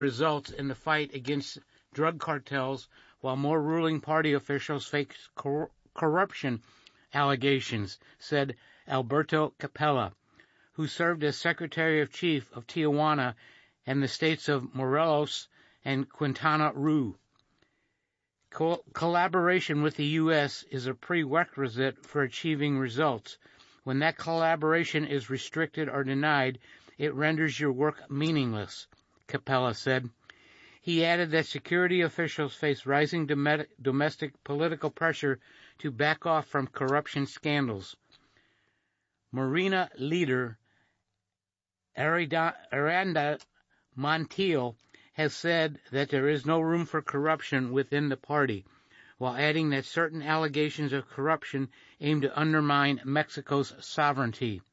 results in the fight against drug cartels, while more ruling party officials face corruption allegations, said Alberto Capella, who served as Secretary of Chief of Tijuana and the states of Morelos and Quintana Roo. Collaboration with the U.S. is a prerequisite for achieving results. When that collaboration is restricted or denied, it renders your work meaningless, Capella said. He added that security officials face rising domestic political pressure to back off from corruption scandals. Morena leader Aranda Montiel has said that there is no room for corruption within the party, while adding that certain allegations of corruption aim to undermine Mexico's sovereignty.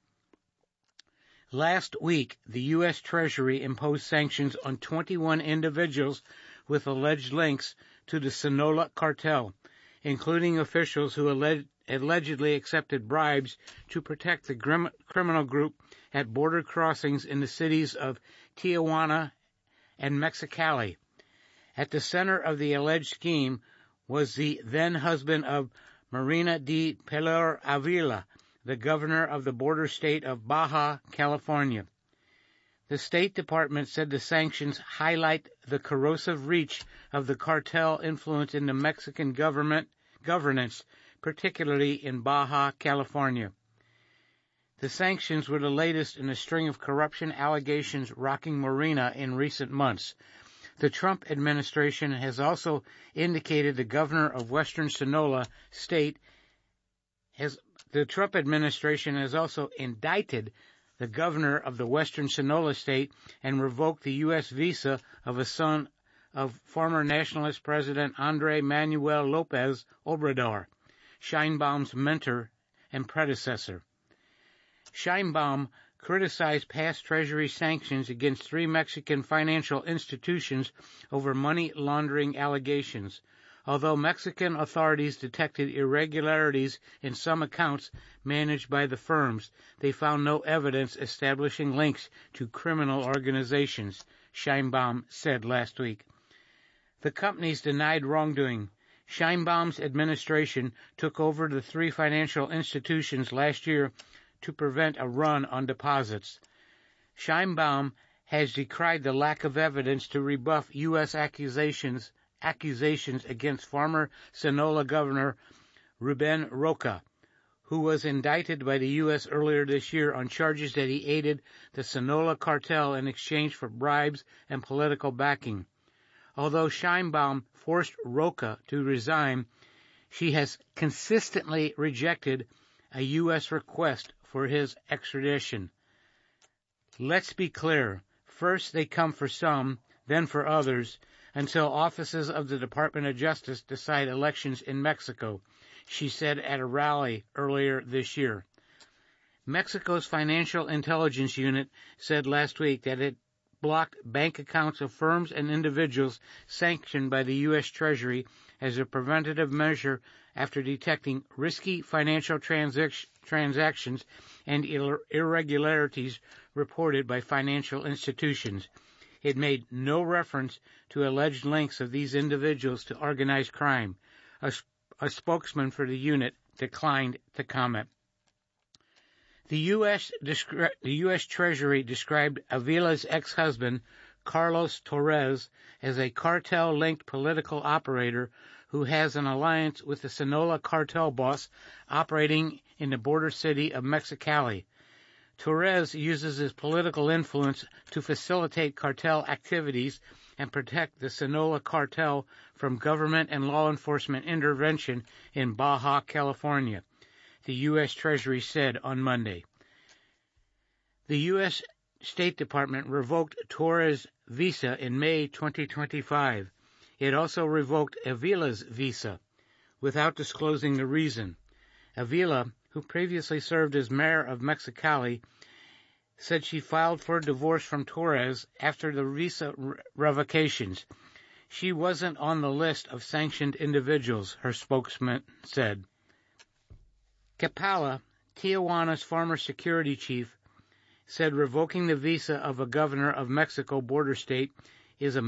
Last week, the U.S. Treasury imposed sanctions on 21 individuals with alleged links to the Sinaloa cartel, including officials who allegedly accepted bribes to protect the criminal group at border crossings in the cities of Tijuana and Mexicali. At the center of the alleged scheme was the then husband of Marina de Pilar Avila, the governor of the border state of Baja California. The State Department said the sanctions highlight the corrosive reach of the cartel influence in the Mexican governance, particularly in Baja California. The sanctions were the latest in a string of corruption allegations rocking Morena in recent months. The Trump administration has also indicated the governor of Western Sinaloa state The Trump administration has also indicted the governor of the Western Sinaloa state and revoked the U.S. visa of a son of former nationalist President Andrés Manuel López Obrador, Sheinbaum's mentor and predecessor. Sheinbaum criticized past Treasury sanctions against 3 Mexican financial institutions over money laundering allegations. Although Mexican authorities detected irregularities in some accounts managed by the firms, they found no evidence establishing links to criminal organizations, Sheinbaum said last week. The companies denied wrongdoing. Sheinbaum's administration took over the 3 financial institutions last year to prevent a run on deposits. Sheinbaum has decried the lack of evidence to rebuff U.S. accusations against former Sinaloa Governor Ruben Roca, who was indicted by the U.S. earlier this year on charges that he aided the Sinaloa cartel in exchange for bribes and political backing. Although Sheinbaum forced Roca to resign, she has consistently rejected a U.S. request for his extradition. Let's be clear. First they come for some, then for others, until offices of the Department of Justice decide elections in Mexico, she said at a rally earlier this year. Mexico's Financial Intelligence Unit said last week that it blocked bank accounts of firms and individuals sanctioned by the U.S. Treasury as a preventative measure after detecting risky financial transactions and irregularities reported by financial institutions. It made no reference to alleged links of these individuals to organized crime. A spokesman for the unit declined to comment. The U.S. Treasury described Avila's ex-husband, Carlos Torres, as a cartel-linked political operator who has an alliance with the Sinaloa cartel boss operating in the border city of Mexicali. Torres uses his political influence to facilitate cartel activities and protect the Sinaloa cartel from government and law enforcement intervention in Baja California, the U.S. Treasury said on Monday. The U.S. State Department revoked Torres' visa in May 2025. It also revoked Avila's visa, without disclosing the reason. Avila, who previously served as mayor of Mexicali, said she filed for a divorce from Torres after the visa revocations. She wasn't on the list of sanctioned individuals, her spokesman said. Capella, Tijuana's former security chief, said revoking the visa of a governor of Mexico border state is a